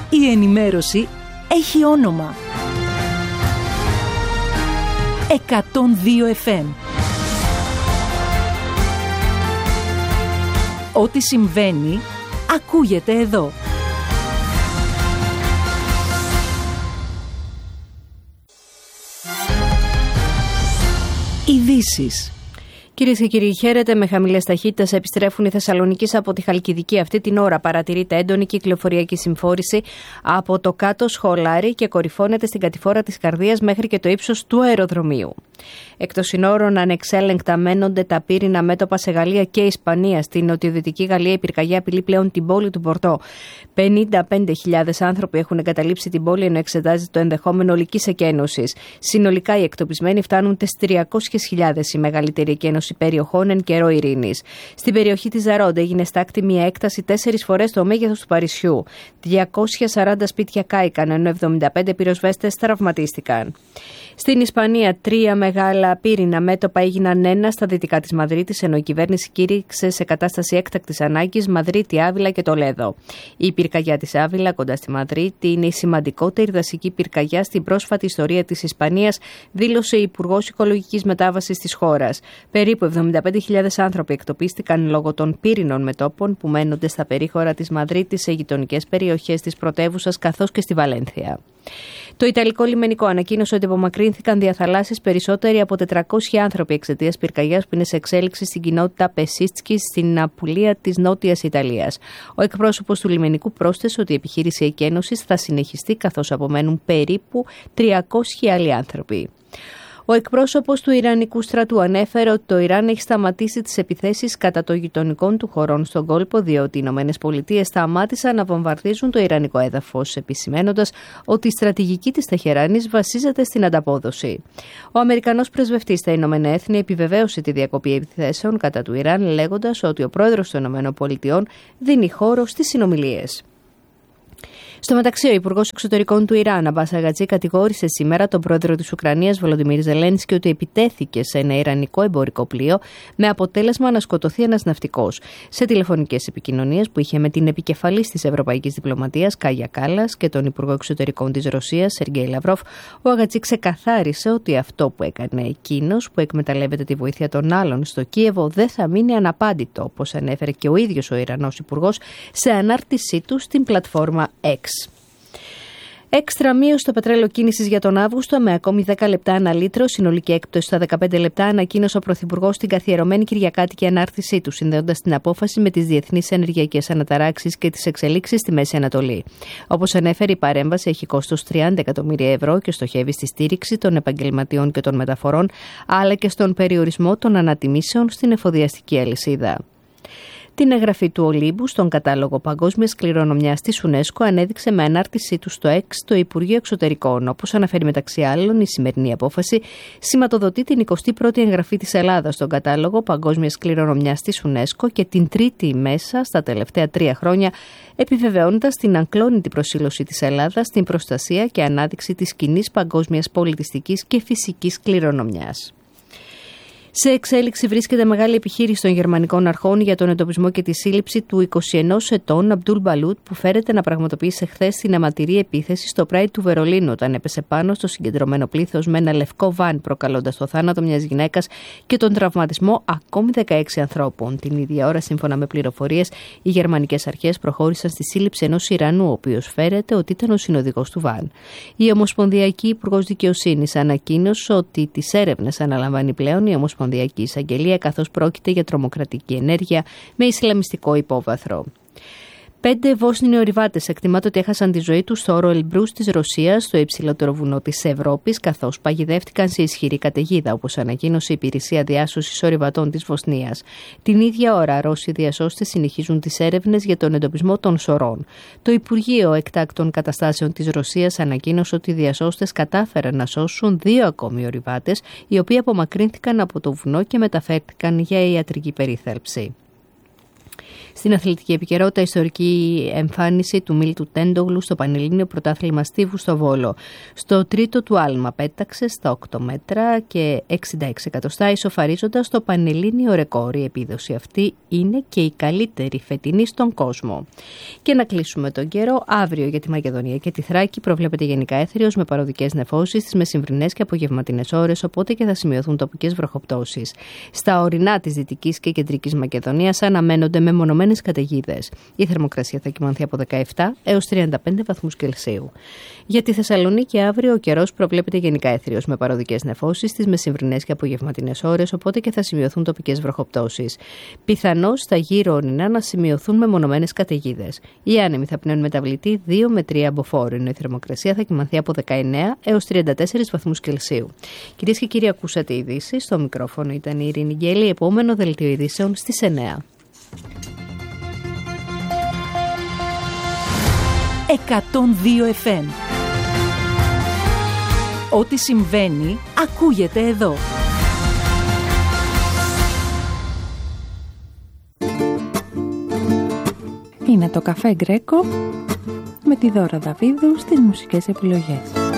Η ενημέρωση έχει όνομα. 102 FM. Ό,τι συμβαίνει, ακούγεται εδώ. Ειδήσεις. Κυρίες και κύριοι, χαίρετε. Με χαμηλές ταχύτητες επιστρέφουν οι Θεσσαλονικείς από τη Χαλκιδική. Αυτή την ώρα παρατηρείται έντονη κυκλοφοριακή συμφόρηση από το κάτω Σχολάρι και κορυφώνεται στην κατηφόρα της Καρδίας μέχρι και το ύψος του αεροδρομίου. Εκτός συνόρων, ανεξέλεγκτα μένονται τα πύρινα μέτωπα σε Γαλλία και Ισπανία. Στην νοτιοδυτική Γαλλία η πυρκαγιά απειλεί πλέον την πόλη του Πορτό. 55.000 άνθρωποι έχουν εγκαταλείψει την πόλη, ενώ εξετάζεται το ενδεχόμενο ολικής εκένωσης. Συνολικά οι εκτοπισμένοι φτάνουν τις 300.000, η μεγαλύτερη εκένωση περιοχών εν καιρό ειρήνης. Στην περιοχή της Ζαρόντε έγινε στάκτη μια έκταση 4 φορές το μέγεθος του Παρισιού. 240 σπίτια κάηκαν, ενώ 75 πυροσβέστες τραυματίστηκαν. Στην Ισπανία, 3 μεγάλα πύρινα μέτωπα έγιναν ένα στα δυτικά της Μαδρίτης, ενώ η κυβέρνηση κήρυξε σε κατάσταση έκτακτης ανάγκης Μαδρίτη, Άβυλα και Τολέδο. Η πυρκαγιά της Άβυλα, κοντά στη Μαδρίτη, είναι η σημαντικότερη δασική πυρκαγιά στην πρόσφατη ιστορία της Ισπανίας, δήλωσε η Υπουργός Οικολογικής Μετάβασης της χώρας. Περίπου 75.000 άνθρωποι εκτοπίστηκαν λόγω των πύρινων μετώπων που μένονται στα περίχωρα της Μαδρίτης σε γειτονικές περιοχές της πρωτεύουσας καθώς και στη Βαλένθια. Το Ιταλικό λιμενικό ανακοίνωσε ότι απομακρύνθηκαν διαθαλάσσης περισσότεροι από 400 άνθρωποι εξαιτίας πυρκαγιάς που είναι σε εξέλιξη στην κοινότητα Πεσίστσκι στην Απουλία της Νότιας Ιταλίας. Ο εκπρόσωπος του λιμενικού πρόσθεσε ότι η επιχείρηση εκένωσης θα συνεχιστεί καθώς απομένουν περίπου 300 άλλοι άνθρωποι. Ο εκπρόσωπος του Ιρανικού στρατού ανέφερε ότι το Ιράν έχει σταματήσει τις επιθέσεις κατά των γειτονικών του χωρών στον κόλπο, διότι οι ΗΠΑ σταμάτησαν να βομβαρδίζουν το ιρανικό έδαφος, επισημαίνοντας ότι η στρατηγική της Τεχεράνης βασίζεται στην ανταπόδοση. Ο Αμερικανός πρεσβευτής στα Ηνωμένα Έθνη επιβεβαίωσε τη διακοπή επιθέσεων κατά του Ιράν, λέγοντας ότι ο πρόεδρος των ΗΠΑ δίνει χώρο στις συνομιλίες. Στο μεταξύ, ο Υπουργός Εξωτερικών του Ιράν, Αμπάς Αγατζή, κατηγόρησε σήμερα τον πρόεδρο της Ουκρανίας, Βολοντιμίρ Ζελένσκι, ότι επιτέθηκε σε ένα ιρανικό εμπορικό πλοίο με αποτέλεσμα να σκοτωθεί ένας ναυτικός. Σε τηλεφωνικές επικοινωνίες που είχε με την επικεφαλής της Ευρωπαϊκής Διπλωματίας, Κάγια Κάλλας, και τον Υπουργό Εξωτερικών της Ρωσίας, Σεργέη Λαυρόφ, ο Αγατζή ξεκαθάρισε ότι αυτό που έκανε εκείνος, που εκμεταλλεύεται τη βοήθεια των άλλων στο Κίεβο, δεν θα μείνει αναπάντητο, όπως ανέφερε και ο ίδιος ο Ιρανός Υπουργός σε ανάρτησή του στην πλατφόρμα X. Έξτρα μείωση στο πετρέλαιο κίνησης για τον Αύγουστο με ακόμη 10 λεπτά ανά λίτρο, συνολική έκπτωση στα 15 λεπτά, ανακοίνωσε ο Πρωθυπουργός στην καθιερωμένη Κυριακάτικη ανάρτησή του, συνδέοντας την απόφαση με τις διεθνείς ενεργειακές αναταράξεις και τις εξελίξεις στη Μέση Ανατολή. Όπως ανέφερε, η παρέμβαση έχει κόστος 30 εκατομμύρια ευρώ και στοχεύει στη στήριξη των επαγγελματιών και των μεταφορών, αλλά και στον περιορισμό των ανατιμήσεων στην εφοδιαστική αλυσίδα. Την εγγραφή του Ολύμπου στον κατάλογο παγκόσμιας κληρονομιάς της UNESCO ανέδειξε με ανάρτησή του στο X το Υπουργείο Εξωτερικών. Όπως αναφέρει μεταξύ άλλων, η σημερινή απόφαση σηματοδοτεί την 21η εγγραφή της Ελλάδας στον κατάλογο παγκόσμιας κληρονομιάς της UNESCO και την τρίτη μέσα στα τελευταία 3 χρόνια, επιβεβαιώνοντας την ανκλόνητη προσήλωση της Ελλάδας στην προστασία και ανάδειξη της κοινής παγκόσμιας πολιτιστικής και φυσικής κληρονομιάς. Σε εξέλιξη βρίσκεται μεγάλη επιχείρηση των γερμανικών αρχών για τον εντοπισμό και τη σύλληψη του 21 ετών Αμπτούλ Μπαλούτ, που φέρεται να πραγματοποιήσει χθες την αιματηρή επίθεση στο Pride του Βερολίνου, όταν έπεσε πάνω στο συγκεντρωμένο πλήθος με ένα λευκό βαν, προκαλώντας το θάνατο μιας γυναίκας και τον τραυματισμό ακόμη 16 ανθρώπων. Την ίδια ώρα, σύμφωνα με πληροφορίες, οι γερμανικές αρχές προχώρησαν στη σύλληψη ενός Ιρανού, ο οποίος φέρεται ότι ήταν ο συνοδηγός του βαν. Η Ομοσπονδιακή Υπουργός Δικαιοσύνης ανακοίνωσε ότι τις έρευνες αναλαμβάνει πλέον η Ομοσπονδιακή Εισαγγελία, καθώς πρόκειται για τρομοκρατική ενέργεια με ισλαμιστικό υπόβαθρο. 5 Βόσνιοι ορειβάτες εκτιμάται ότι έχασαν τη ζωή τους στο όρο Ελμπρούς της Ρωσίας, στο υψηλότερο βουνό της Ευρώπης, καθώς παγιδεύτηκαν σε ισχυρή καταιγίδα, όπως ανακοίνωσε η Υπηρεσία Διάσωσης Ορειβατών της Βοσνίας. Την ίδια ώρα, Ρώσοι διασώστες συνεχίζουν τις έρευνες για τον εντοπισμό των σωρών. Το Υπουργείο Εκτάκτων Καταστάσεων της Ρωσίας ανακοίνωσε ότι οι διασώστες κατάφεραν να σώσουν 2 ακόμη ορειβάτες, οι οποίοι απομακρύνθηκαν από το βουνό και μεταφέρθηκαν για ιατρική περίθαλψη. Στην αθλητική επικαιρότητα, ιστορική εμφάνιση του Μίλτου Τέντογλου στο Πανελλήνιο Πρωτάθλημα Στίβου στο Βόλο. Στο τρίτο του άλμα πέταξε στα 8 μέτρα και 66 εκατοστά, ισοφαρίζοντας το Πανελλήνιο ρεκόρ. Η επίδοση αυτή είναι και η καλύτερη φετινή στον κόσμο. Και να κλείσουμε τον καιρό. Αύριο για τη Μακεδονία και τη Θράκη προβλέπεται γενικά έθριος με παροδικές νεφώσεις στις μεσημβρινές και απογευματινές ώρες, οπότε και θα σημειωθούν τοπικές βροχοπτώσεις. Στα ορεινά της Δυτικής και Κεντρικής Μακεδονίας αναμένονται μεμονωμένες καταιγίδες. Η θερμοκρασία θα κυμανθεί από 17 έως 35 βαθμούς Κελσίου. Για τη Θεσσαλονίκη αύριο ο καιρός προβλέπεται γενικά έθριος με παροδικές νεφώσεις στις μεσημβρινές και απογευματινές ώρες, οπότε και θα σημειωθούν τοπικές βροχοπτώσεις. Πιθανώς στα γύρω ορεινά να σημειωθούν μεμονωμένες καταιγίδες. Οι άνεμοι θα πνέουν μεταβλητή 2 με 3 αμποφόρου, ενώ η θερμοκρασία θα κυμανθεί από 19 έως 34 βαθμούς Κελσίου. Κυρίες και κύριοι, ακούσατε ειδήσεις. Στο μικρόφωνο ήταν η Ειρήνη Γκέλη. Επόμενο δελτίο ειδήσεων στις 9. 102 FM. Ό,τι συμβαίνει, ακούγεται εδώ. Είναι το Καφέ Γκρέκο με τη Δώρα Δαβίδου στις μουσικές επιλογές.